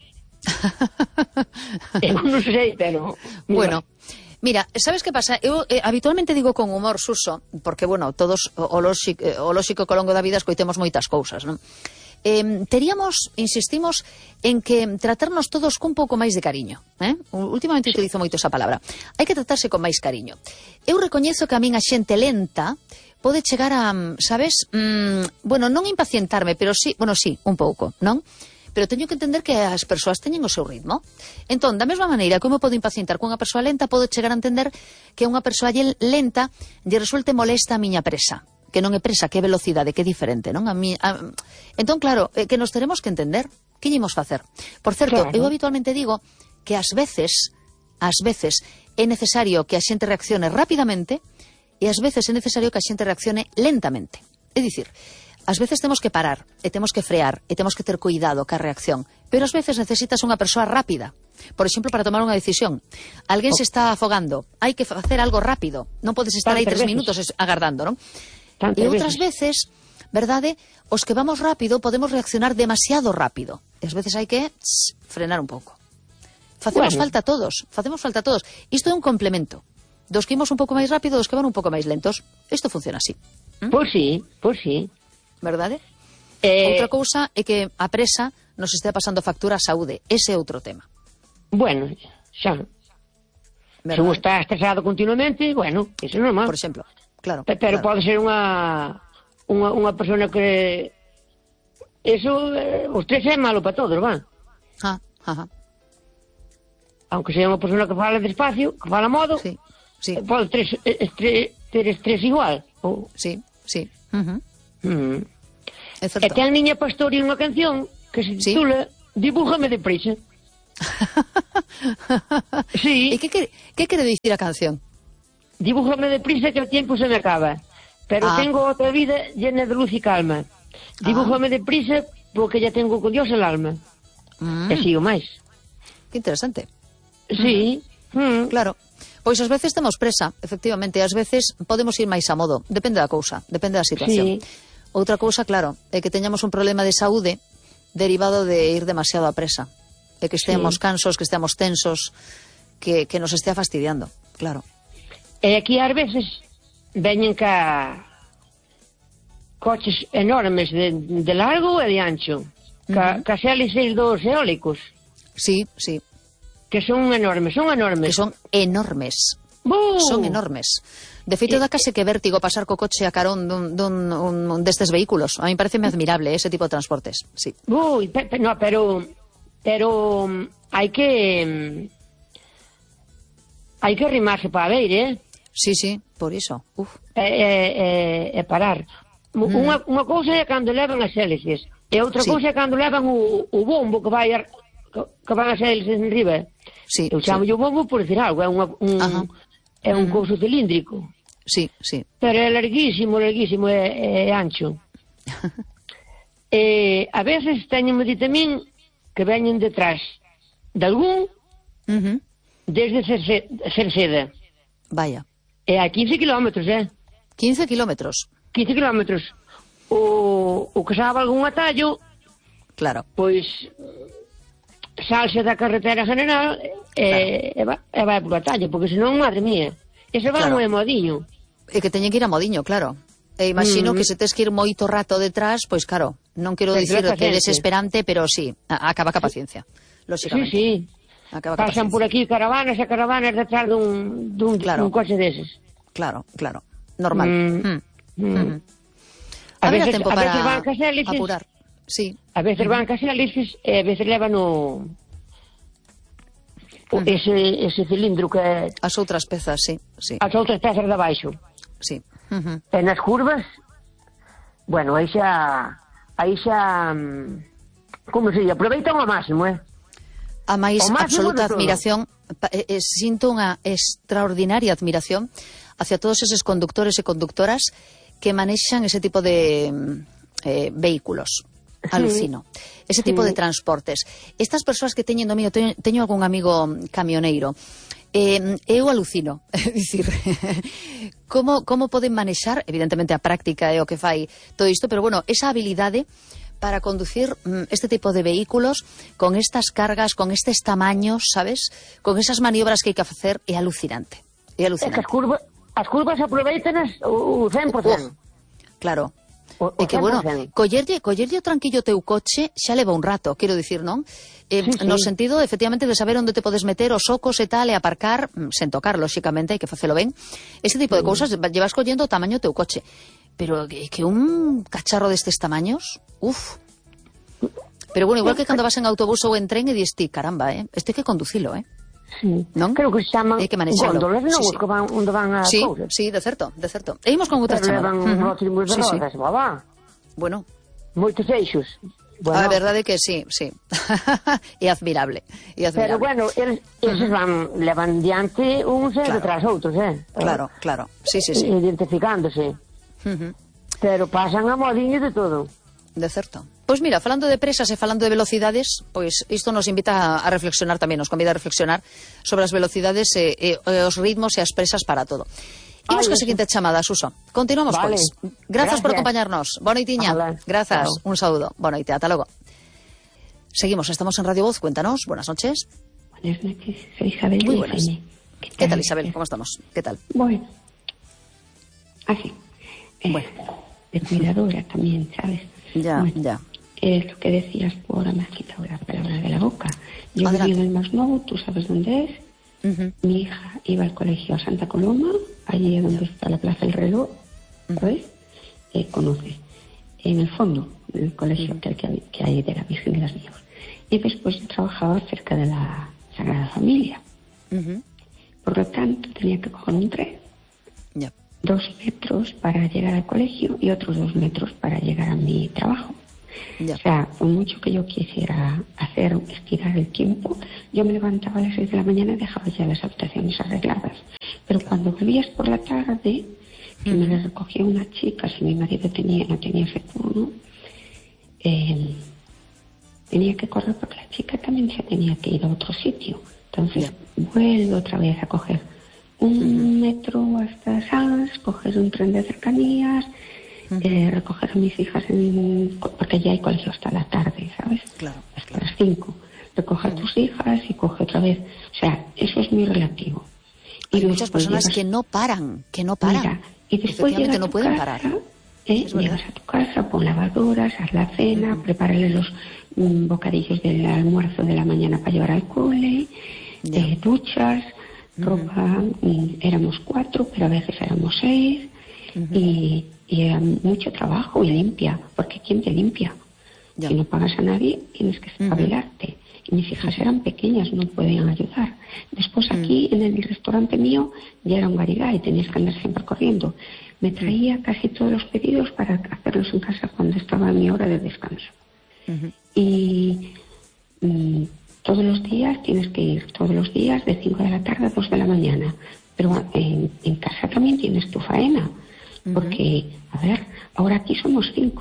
Eu non sei, pero... Bueno, mira, sabes que pasa? Eu eh, habitualmente digo con humor, Suso, porque, bueno, todos o, o, lóxico, o lóxico que ao longo da vida escoitemos moitas cousas, non? Eh, teríamos, insistimos, en que tratarnos todos cun pouco máis de cariño, eh? Últimamente utilizo moito esa palabra. Hai que tratarse con máis cariño. Eu recoñezo que a min a xente lenta pode chegar a, sabes, mm, bueno, non impacientarme, pero sí, bueno, sí, un pouco, non? Pero teño que entender que as persoas teñen o seu ritmo. Entón, da mesma maneira que eu me podo impacientar cunha persoa lenta, podo chegar a entender que unha persoa lle- lenta lle resulte molesta a miña presa. Que non é presa, que é velocidade, que é diferente, non? A mi, a... Entón, claro, eh, que nos teremos que entender. Que lle imos facer? Por certo, Claro. eu habitualmente digo que ás veces, ás veces, é necesario que a xente reaccione rapidamente e ás veces é necesario que a xente reaccione lentamente. É dicir, ás veces temos que parar, e temos que frear, e temos que ter cuidado ca reacción, pero ás veces necesitas unha persoa rápida. Por exemplo, para tomar unha decisión. Alguén se está afogando, hai que facer algo rápido, non podes estar aí Tantas tres veces. minutos es- agardando, non? Tantas E outras veces, verdade, os que vamos rápido podemos reaccionar demasiado rápido. E ás veces hai que tss, frenar un pouco. Facemos Bueno. falta a todos, facemos falta a todos. Isto é un complemento. Dos que imos un pouco máis rápido, dos que van un pouco máis lentos. Isto funciona así, Pois sí, pois sí. verdade? Eh, Outra cousa é que a presa nos estea pasando factura á saúde. Ese é outro tema. Bueno, xa. Se un Verdade? está estresado continuamente, bueno, iso é normal. Por exemplo, claro. Pe- Pero claro. pode ser unha unha, unha persona que eso, eh, o estrés é malo para todos, va. Ah, ajá. Aunque sea unha persona que fala despacio, que fala modo, Sí, sí, eh, pode tres, estre, ter estrés igual. Ou, sí, sí. Ujú. mm. É E certo. ten Niña Pastori unha canción que se Sí. titula Dibújame deprisa. Sí, E que, que, que quere dicir a canción? dibújame deprisa que o tiempo se me acaba. Pero Ah. tengo outra vida llena de luz y calma. Dibújame deprisa porque ya tengo con Dios el alma. Mm, E sigo máis. que interesante. Sí. Mm. Claro. Pois ás veces temos presa, efectivamente, ás veces podemos ir máis a modo, depende da cousa, depende da situación. Sí. Outra cousa, claro, é que teñamos un problema de saúde derivado de ir demasiado a presa, e que estemos Sí. cansos, que estemos tensos, que, que nos estea fastidiando, claro. E aquí ás veces veñen ca coches enormes de, de largo e de ancho. Ca, Ujú. ca hélices dos eólicos, Sí, sí, que son enormes, son enormes. que son enormes. ¡Bu! Son enormes. De feito, dá case que vértigo pasar co coche a carón dun, dun un, un destes vehículos. A mí pareceme admirable ese tipo de transportes, sí. Uy, pe, pe, no, pero pero mm, hai que mm, hai que arrimarse para ver, eh? Sí, sí, por iso. Uf. E, e, e, e parar. Mm. Unha, unha cousa é cando levan as hélices, e outra Sí. cousa é cando levan o, o bombo que vai ar, que, que van as hélices en riba. Sí, Eu chamo sí. o bombo por decir algo, é, unha, un, Ajá. é un Ujú. couso cilíndrico. Sí, sí. Pero é larguísimo, larguísimo, é, é ancho. E a veces teño-me dito a min que veñen detrás de algún Uh-huh. desde Cerce- Cerceda. Vaya. E a quince kilómetros, eh? quince kilómetros. quince kilómetros. O, o que sabe algún atallo, Claro. pois salse da carretera general e, e, va, e vai por atallo, porque senón, madre mía, ese va Claro. moi modiño. E que teñen que ir a modiño, claro. E imagino Mm. que se tes que ir moito rato detrás, pois claro, non quero Pois dicir leva que é paciencia. desesperante, pero sí, a- acaba ca paciencia. Sí, Lóxicamente. sí. Acaba ca Pasan paciencia. por aquí caravanas e caravanas detrás dun, dun, Claro. dun coche deses. Claro, claro. Normal. Mm. Mm. Mm. Ujú. A Habrá veces, tempo a para veces van cas hélices, apurar. Sí. a veces van cas hélices e a veces levan o, o Mm. ese, ese cilindro que é As outras pezas, sí, sí, as outras pezas de abaixo. sí. Ujú. E nas curvas, bueno, aí xa aí xa mm, como se dice, aproveitan ao máximo, eh? A máis O máximo absoluta de todo. admiración, pa- eh, eh, sinto unha extraordinaria admiración hacia todos eses conductores e conductoras que manexan ese tipo de mm, eh, vehículos. Alucino. Ese tipo Sí. de transportes. Estas persoas que teñen domínio, teño, teño algún amigo camioneiro, eh, eu alucino. É dicir, como, como poden manexar, evidentemente a práctica é o que fai todo isto, pero bueno, esa habilidade para conducir mm, este tipo de vehículos con estas cargas, con estes tamaños, sabes? Con esas maniobras que hai que facer, é alucinante. É É que alucinante. as curvas, as curvas aproveitanas o o cen por cento. Claro. O, o E que, bueno, cen por cento. collerlle, collerlle o tranquillo teu coche xa leva un rato, quero dicir, non? Eh, Sí, sí. No sentido, efectivamente, de saber onde te podes meter os socos e tal, e aparcar, mm, sen tocar, lóxicamente, hai que facelo ben. Ese tipo de cousas, va- llevas collendo o tamaño teu coche. Pero que, que un cacharro destes tamaños, uf. Pero bueno, igual que cando vas en autobús ou en tren e dis ti, caramba, eh, este hai que conducilo, eh? Sí. Non? Creo que se chaman Hai que manexalo. góndolas, non? Sí, sí. Os que van, onde van as Sí, cousas. sí, de certo, de certo. E imos con outra Pero chamada. levan Ujú. rótulos de Sí, sí. rodas, babá. Bueno, Moitos eixos. Bueno, a verdade que sí, sí. É admirable. É admirable. pero bueno, eles, eles van, levan diante uns e Claro. detrás outros, eh? Claro, claro. Sí, sí, sí. Identificándose. Ujú. Pero pasan a modiño de todo. De certo. Pois mira, falando de presas e falando de velocidades, pois isto nos invita a, a reflexionar tamén, nos convida a reflexionar sobre as velocidades e, e, e os ritmos e as presas para todo. Imos Ai, coa seguinte chamada, Suso. Continuamos, Vale. pois. Grazas por Gracias. acompañarnos. Boa noitiña. Hala. Grazas. Chao. Un saúdo. Boa noite. Ata logo. Seguimos, estamos en Radio Voz. Cuéntanos. Buenas noches. Buenas noches, soy Isabel. Muy de buenas. F M. ¿Qué tal, Isabel? ¿Cómo estamos? ¿Qué tal? Bueno, así. Eh, Bueno. De cuidadora también, ¿sabes? Ya, Bueno, ya. Es lo que decías, por ahora me has quitado la palabra de la boca. Yo Adelante. viví en el Masnou, tú sabes dónde es. Ujú. Mi hija iba al colegio a Santa Coloma, allí donde está la Plaza del Reloj, ¿sabes? Eh, conoces. En el fondo del colegio que, que, hay- que hay de la Virgen de las Nieves. Y después yo trabajaba cerca de la Sagrada Familia. Ujú. Por lo tanto, tenía que coger un tren, Ya. dos metros para llegar al colegio y otros dos metros para llegar a mi trabajo. Ya. O sea, por mucho que yo quisiera hacer, estirar el tiempo, yo me levantaba a las seis de la mañana y dejaba ya las habitaciones arregladas. Pero cuando volvías por la tarde, que me las recogía una chica, si mi marido tenía, no tenía ese turno, eh, tenía que correr porque la chica también se tenía que ir a otro sitio. Entonces, vuelvo otra vez a coger un metro hasta Sanz, coger un tren de cercanías, eh, recoger a mis hijas, en, porque ya hay colegio hasta la tarde, ¿sabes? Claro, Hasta las cinco. Recoger a tus hijas y coge otra vez. O sea, eso es muy relativo. Y Hay muchas después personas llegas- que no paran, que no paran. Mira, y después Efectivamente, llegas no a tu pueden casa, parar. ¿eh? Es verdad. Llegas a tu casa, pon lavadoras, haz la cena, prepárale los mm, bocadillos del almuerzo de la mañana para llevar al cole, Ya. eh, duchas, ropa, mm, éramos cuatro, pero a veces éramos seis, y, y era mucho trabajo y limpia, porque ¿quién te limpia? Ya. Si no pagas a nadie, tienes que espabilarte. Y mis hijas eran pequeñas, no podían ayudar. Después aquí, en el restaurante mío, ya era un garigay, tenías que andar siempre corriendo. Me traía casi todos los pedidos para hacerlos en casa cuando estaba en mi hora de descanso. Ujú. Y mm, todos los días tienes que ir, todos los días de cinco de la tarde a dos de la mañana. Pero en, en casa también tienes tu faena. Porque, a ver, ahora aquí somos cinco.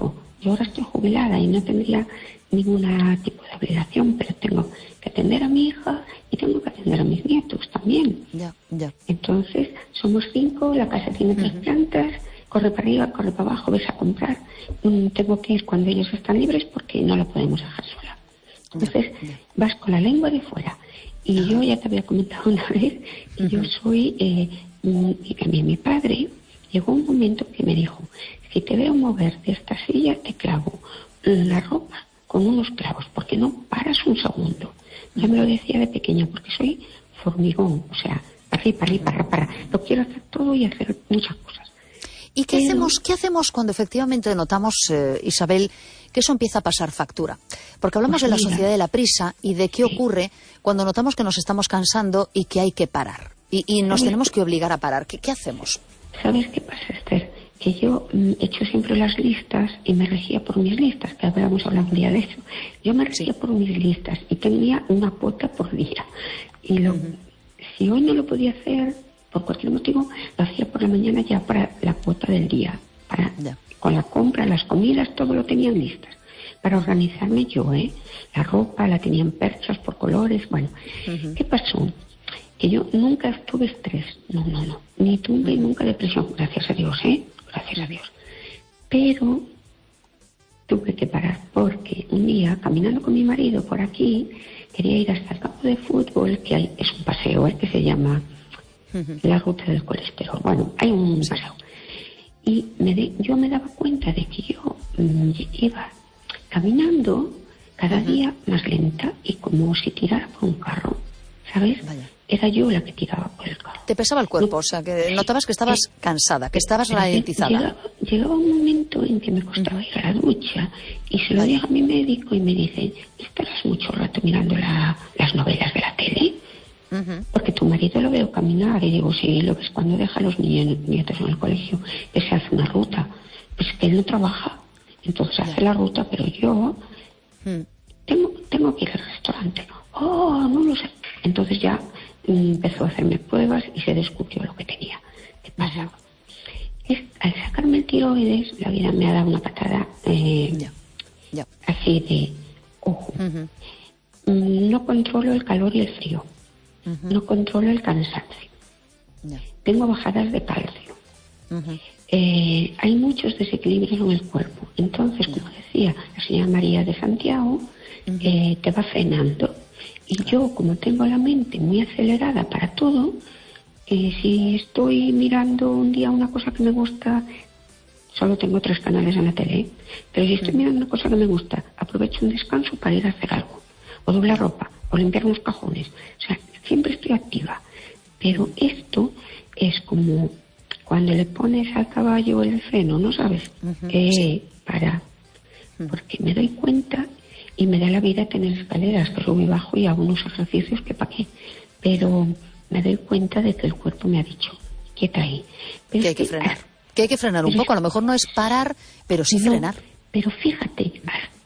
yo ahora estoy jubilada y no tendría ningún tipo de obligación, pero tengo que atender a mi hija y tengo que atender a mis nietos también. Ya, ya. Entonces, somos cinco, la casa tiene tres uh-huh. plantas, corre para arriba, corre para abajo, ves a comprar. Mm, tengo que ir cuando ellos están libres porque no la podemos dejar sola. Entonces, ya, ya. vas con la lengua de fuera. Y uh-huh. yo ya te había comentado una vez que uh-huh. yo soy, eh, y también mi padre, llegó un momento que me dijo, si te veo mover de esta silla, te clavo la ropa con unos clavos, porque no paras un segundo. Ya me lo decía de pequeña, porque soy formigón, o sea, para arriba, para arriba, para, para. Lo quiero hacer todo y hacer muchas cosas. ¿Y qué, Pero... hacemos, qué hacemos cuando efectivamente notamos, eh, Isabel, que eso empieza a pasar factura? Porque hablamos pues de la mira, sociedad de la prisa y de qué sí. ocurre cuando notamos que nos estamos cansando y que hay que parar. Y, y nos tenemos que obligar a parar. ¿Qué, qué hacemos? ¿Sabes qué pasa, Esther? Que yo mm, he hecho siempre las listas y me regía por mis listas, que habíamos hablado un día de eso. Yo me regía sí. por mis listas y tenía una cuota por día. Y lo, uh-huh. si hoy no lo podía hacer, por cualquier motivo, lo hacía por la mañana ya para la cuota del día. Para, yeah. Con la compra, las comidas, todo lo tenían listas. Para organizarme yo, ¿eh? La ropa la tenían perchas por colores, bueno. Uh-huh. ¿Qué pasó? Que yo nunca tuve estrés, no, no, no, ni tuve uh-huh. nunca depresión, gracias a Dios, ¿eh? Gracias a Dios. Pero tuve que parar porque un día, caminando con mi marido por aquí, quería ir hasta el campo de fútbol, que hay, es un paseo, ¿eh? Que se llama uh-huh. la ruta del colesterol. Bueno, hay un paseo. Y me de, yo me daba cuenta de que yo mmm, iba caminando cada uh-huh. día más lenta y como si tirara por un carro, ¿sabes? Vaya. Era yo la que tiraba por el carro. Te pesaba el cuerpo, o sea, que notabas que estabas sí. cansada, que estabas ralentizada. Llegaba, llegaba un momento en que me costaba ir a la ducha y se lo digo a mi médico y me dice, ¿estarás mucho rato mirando la, las novelas de la tele? Uh-huh. Porque tu marido lo veo caminar y digo, sí, lo ves cuando deja a los niños, nietos en el colegio, que se hace una ruta. Pues que él no trabaja, entonces hace la ruta, pero yo uh-huh. tengo, tengo que ir al restaurante. Oh, no lo sé. Entonces ya empezó a hacerme pruebas y se descubrió lo que tenía. ¿Qué pasa? Es, al sacarme el tiroides, la vida me ha dado una patada eh, ya. Ya. así de ojo. Uh-huh. No controlo el calor y el frío. Uh-huh. No controlo el cansancio. Ya. Tengo bajadas de calcio. Uh-huh. Eh, hay muchos desequilibrios en el cuerpo. Entonces, ya. como decía la señora María de Santiago, uh-huh. eh, te va frenando. Y yo, como tengo la mente muy acelerada para todo, eh, si estoy mirando un día una cosa que me gusta, solo tengo tres canales en la tele, pero si estoy mirando una cosa que me gusta, aprovecho un descanso para ir a hacer algo, o doblar ropa, o limpiar unos cajones. O sea, siempre estoy activa. Pero esto es como cuando le pones al caballo el freno, ¿no sabes? Uh-huh. Eh, sí. Para. Porque me doy cuenta... Y me da la vida tener escaleras, que subo y bajo y hago unos ejercicios que pa' qué. Pero me doy cuenta de que el cuerpo me ha dicho, quieta ahí. Pero que hay que, que frenar. Que hay que frenar un poco. A lo mejor no es parar, pero sí no, frenar. Pero fíjate,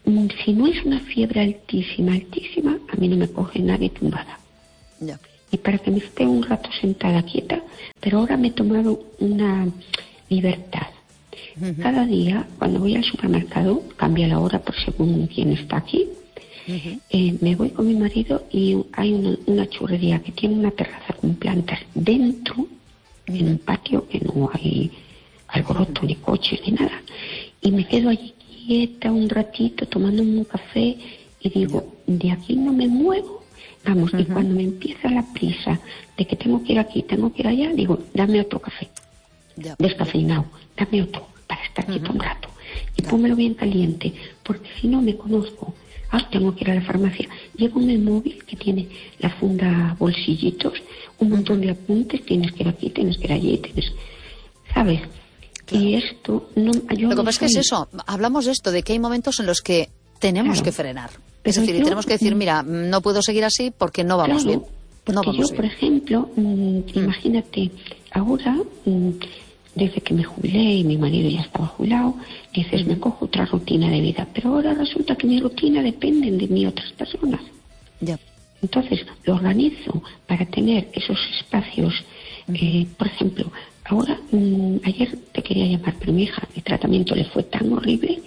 si no es una fiebre altísima, altísima, a mí no me coge nadie tumbada. Ya. Y para que me esté un rato sentada quieta, pero ahora me he tomado una libertad. Uh-huh. Cada día, cuando voy al supermercado, cambia la hora por según quién está aquí. Uh-huh. Eh, me voy con mi marido y hay una, una churrería que tiene una terraza con plantas dentro, uh-huh. en un patio que no hay alboroto, uh-huh. ni coches, ni nada. Y me quedo allí quieta un ratito tomando un café y digo, uh-huh. de aquí no me muevo. Vamos, uh-huh. y cuando me empieza la prisa de que tengo que ir aquí, tengo que ir allá, digo, dame otro café. Uh-huh. Descafeinado, dame otro. Para estar quieto uh-huh. un rato y claro. pónmelo bien caliente, porque si no me conozco. Ah, tengo que ir a la farmacia. Llevo un móvil que tiene la funda bolsillitos, un montón de apuntes, tienes que ir aquí, tienes que ir allí, tienes... ¿Sabes? Claro. Y esto... no yo Lo que no pasa es que es eso, hablamos de esto, de que hay momentos en los que tenemos claro. que frenar. Es Pero decir, yo, tenemos que decir, mira, no puedo seguir así porque no vamos claro, bien. Porque no vamos yo, bien. por ejemplo, mmm, mm. imagínate, ahora... Mmm, desde que me jubilé y mi marido ya estaba jubilado, dices, me cojo otra rutina de vida. Pero ahora resulta que mi rutina depende de mí otras personas. Ya. Entonces, lo organizo para tener esos espacios. Uh-huh. Eh, por ejemplo, ahora, mmm, ayer te quería llamar, pero mi hija, el tratamiento le fue tan horrible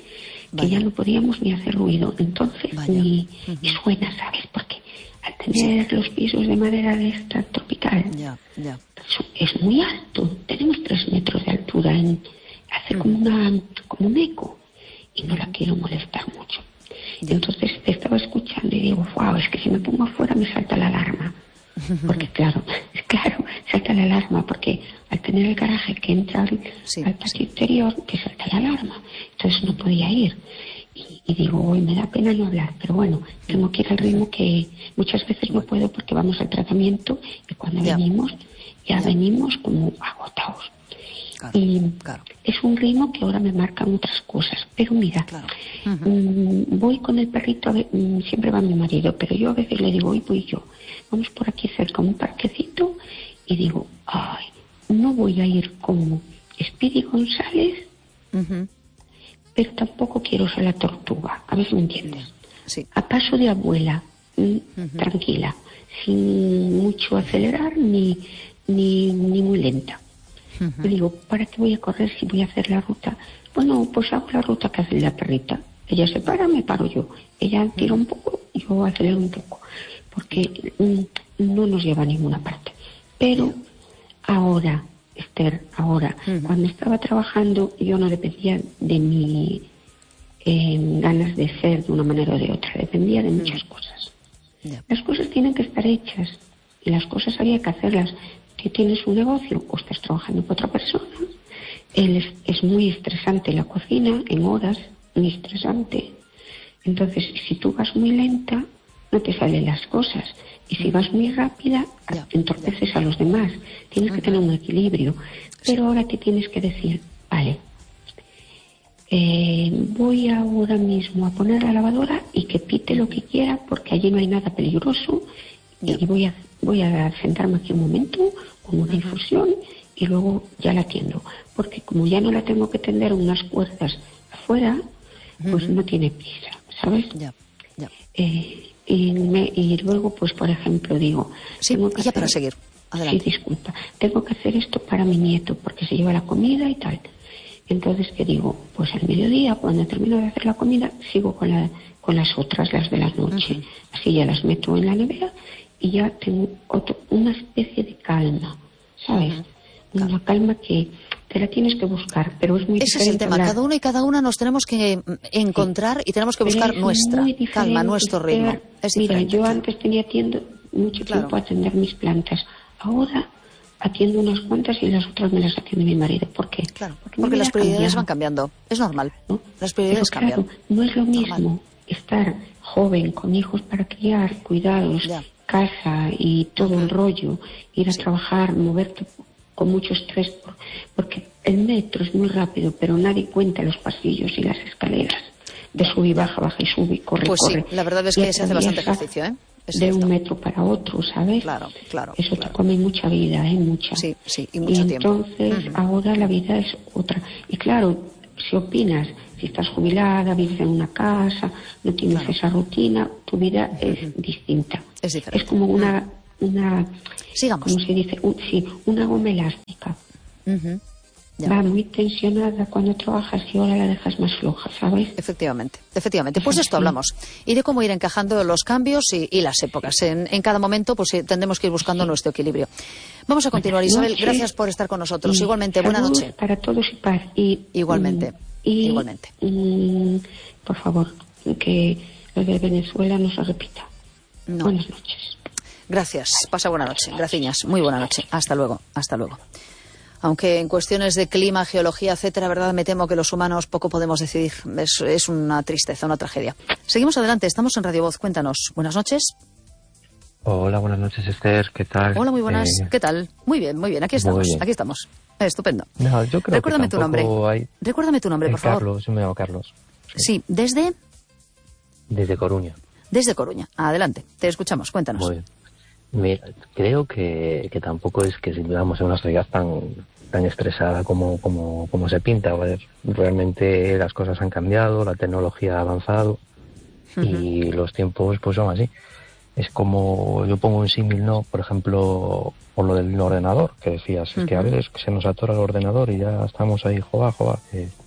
que ya no podíamos ni hacer ruido. Entonces, ni, uh-huh. ni suena, ¿sabes? Porque al tener sí. los pisos de madera de esta tropical, ya, ya. es muy alto. Tenemos tres metros de altura. En, hace uh-huh. como, una, como un eco. Y no la quiero molestar mucho. Ya. Entonces te estaba escuchando y digo, wow, es que si me pongo afuera me salta la alarma. Porque claro, claro, salta la alarma, porque al tener el garaje que entra al, sí, al patio sí. exterior, te salta la alarma. Entonces no podía ir. Y, y digo, hoy me da pena no hablar, pero bueno, tengo que ir al ritmo que muchas veces no puedo porque vamos al tratamiento y cuando ya. venimos, ya, ya venimos como agotados. Claro, y claro. es un ritmo que ahora me marcan otras cosas. Pero mira, claro. uh-huh. mmm, voy con el perrito, a ver, mmm, siempre va mi marido, pero yo a veces le digo, hoy voy yo. Vamos por aquí cerca, un parquecito, y digo, ay, no voy a ir como Speedy González, uh-huh. pero tampoco quiero ser la tortuga. A ver si me entiendes. Sí. A paso de abuela, mmm, uh-huh. tranquila, sin mucho acelerar ni, ni, ni muy lenta. Uh-huh. Le digo, ¿para qué voy a correr si voy a hacer la ruta? Bueno, pues hago la ruta que hace la perrita. Ella se para, me paro yo. Ella tira un poco, yo acelero un poco. Porque mm, no nos lleva a ninguna parte. Pero ahora, Esther, ahora, uh-huh. cuando estaba trabajando, yo no dependía de mi eh, ganas de ser de una manera o de otra. Dependía de muchas uh-huh. cosas. Yeah. Las cosas tienen que estar hechas. Y las cosas había que hacerlas. Que tienes un negocio o estás trabajando con otra persona, él es, es muy estresante la cocina, en horas, muy estresante. Entonces, si tú vas muy lenta, no te salen las cosas. Y si vas muy rápida, ya, entorpeces ya. a los demás. Tienes uh-huh. que tener un equilibrio. Pero sí. ahora te tienes que decir, vale, eh, voy ahora mismo a poner la lavadora y que pite lo que quiera, porque allí no hay nada peligroso. Ya. Y voy a voy a sentarme aquí un momento con una infusión y luego ya la atiendo. Porque como ya no la tengo que tender unas cuerdas afuera, pues uh-huh. no tiene prisa, ¿sabes? Ya, ya. Eh, y, me, y luego, pues por ejemplo, digo... Sí, tengo que ya hacer, para seguir. Adelante. Sí, disculpa. Tengo que hacer esto para mi nieto, porque se lleva la comida y tal. Entonces, ¿qué digo? Pues al mediodía, cuando termino de hacer la comida, sigo con, la, con las otras, las de la noche. Uh-huh. Así ya las meto en la nevera y ya tengo otro, una especie de calma, ¿sabes? Uh-huh. Una claro. calma que te la tienes que buscar, pero es muy Ese diferente. Ese es el tema, hablar. cada uno y cada una nos tenemos que encontrar sí. y tenemos que buscar nuestra calma, nuestro ritmo. Es Mira, yo claro. antes tenía tiendo mucho claro. tiempo a atender mis plantas, ahora atiendo unas cuantas y las otras me las atiende mi marido. ¿Por qué? Claro, porque, porque las prioridades cambiado. van cambiando, es normal, ¿no? Las prioridades pero, claro, cambian. No es lo mismo normal. estar joven, con hijos para criar, cuidados, ya. casa y todo uh-huh. el rollo, ir a sí. trabajar, moverte con mucho estrés, porque el metro es muy rápido, pero nadie cuenta los pasillos y las escaleras. De sube y baja, baja y sube y corre, pues corre. Sí, la verdad es que se hace bastante ejercicio, ¿eh? Es de cierto. un metro para otro, ¿sabes? Claro, claro. Eso claro. te come mucha vida, ¿eh? Mucha. Sí, sí, y mucho y tiempo. Entonces, uh-huh. ahora la vida es otra. Y claro, si opinas, si estás jubilada, vives en una casa, no tienes claro. esa rutina, tu vida uh-huh. es distinta. Es diferente. Es como una, una Sigamos. ¿cómo se dice? Un, sí, una goma elástica. Uh-huh. Va muy tensionada cuando trabajas y ahora la dejas más floja, ¿sabes? Efectivamente, efectivamente. Pues de esto hablamos. Y de cómo ir encajando los cambios y, y las épocas. En, en cada momento pues tendremos que ir buscando sí. nuestro equilibrio. Vamos a continuar, Isabel. Noche. Gracias por estar con nosotros. Y Igualmente, buena noche. Para todos y para... Y, Igualmente, y, igualmente. Y, por favor, que lo de Venezuela no se repita. No. Buenas noches. Gracias. Pasa buena noche. Graciñas. Muy buena noche. Hasta luego. Hasta luego. Aunque en cuestiones de clima, geología, etcétera, verdad, me temo que los humanos poco podemos decidir. Es, es una tristeza, una tragedia. Seguimos adelante, estamos en Radio Voz. Cuéntanos. Buenas noches. Hola, buenas noches, Esther. ¿Qué tal? Hola, muy buenas. Eh... ¿Qué tal? Muy bien, muy bien. Aquí estamos. Bien. Aquí estamos. Eh, estupendo. No, yo creo Recuérdame que tu nombre. Hay... Recuérdame tu nombre, eh, por favor. Carlos, yo me llamo Carlos. Sí. sí, ¿desde? Desde Coruña. Desde Coruña. Adelante. Te escuchamos. Cuéntanos. Muy bien. Mira, creo que, que tampoco es que vivamos en una sociedad tan tan estresada como, como, como se pinta. Ver, realmente las cosas han cambiado, la tecnología ha avanzado uh-huh. y los tiempos pues son así. Es como, yo pongo un símil, ¿no? Por ejemplo, por lo del ordenador, que decías, uh-huh. es que a veces se nos atora el ordenador y ya estamos ahí, joa, joa. Eh,